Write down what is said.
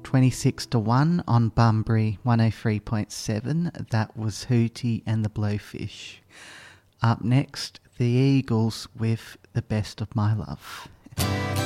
26-1 on Bunbury 103.7. That was Hootie and the Blowfish. Up next, the Eagles with The Best of My Love.